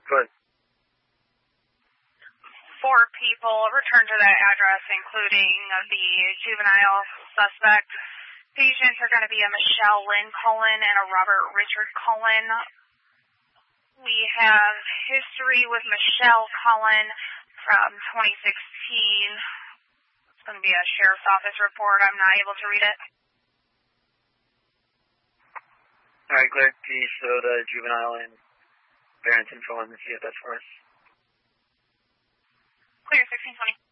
Good. 4 people returned to that address, including the juvenile suspect. Patients are going to be a Michelle Lynn Cullen and a Robert Richard Cullen. We have history with Michelle Cullen from 2016. It's going to be a sheriff's office report. I'm not able to read it. All right, clear. Please show the juvenile and parents info on the CFS for us. Clear, 1620.